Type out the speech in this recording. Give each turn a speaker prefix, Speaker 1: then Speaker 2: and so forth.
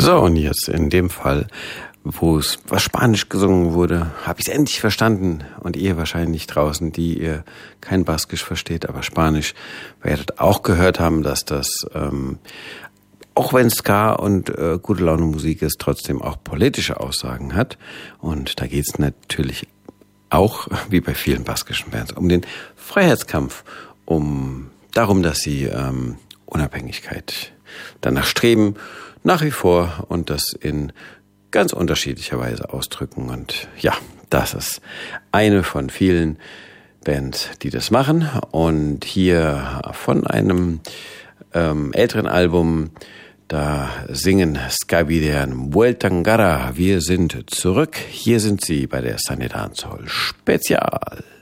Speaker 1: So, und jetzt in dem Fall, wo es was Spanisch gesungen wurde, habe ich es endlich verstanden. Und ihr wahrscheinlich draußen, die ihr kein Baskisch versteht, aber Spanisch, werdet auch gehört haben, dass das, auch wenn Ska und gute Laune Musik ist, trotzdem auch politische Aussagen hat. Und da geht es natürlich auch, wie bei vielen baskischen Bands, um den Freiheitskampf, um darum, dass sie Unabhängigkeit danach streben, nach wie vor, und das in ganz unterschiedlicher Weise ausdrücken. Und ja, das ist eine von vielen Bands, die das machen. Und hier von einem älteren Album, da singen Skabidean Vueltangara. Wir sind zurück. Hier sind sie bei der Sunday Dancehall Spezial.